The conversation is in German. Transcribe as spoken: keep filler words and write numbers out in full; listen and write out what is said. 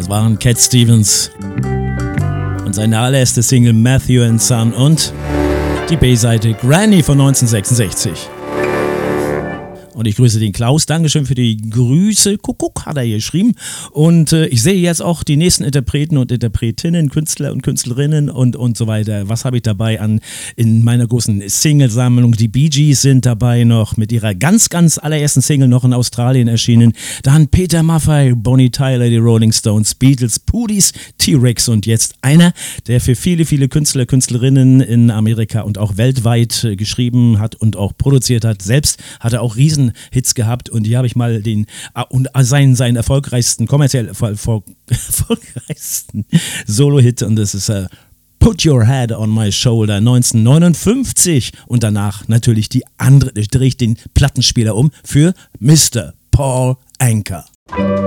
Das waren Cat Stevens und seine allererste Single Matthew and Son und die B-Seite Granny von neunzehnhundertsechsundsechzig. Und ich grüße den Klaus. Dankeschön für die Grüße. Kuckuck hat er hier geschrieben. Und äh, ich sehe jetzt auch die nächsten Interpreten und Interpretinnen, Künstler und Künstlerinnen und, und so weiter. Was habe ich dabei an in meiner großen Single-Sammlung? Die Bee Gees sind dabei noch mit ihrer ganz, ganz allerersten Single noch in Australien erschienen. Dann Peter Maffay, Bonnie Tyler, die Rolling Stones, Beatles, Pooties, T-Rex und jetzt einer, der für viele, viele Künstler, Künstlerinnen in Amerika und auch weltweit äh, geschrieben hat und auch produziert hat. Selbst hat er auch riesen Hits gehabt und hier habe ich mal den und seinen, seinen erfolgreichsten, kommerziell erfolg, erfolgreichsten Solo-Hit und das ist uh, Put Your Head on My Shoulder neunzehnhundertneunundfünfzig und danach natürlich die andere, drehe ich den Plattenspieler um für Mister Paul Anka.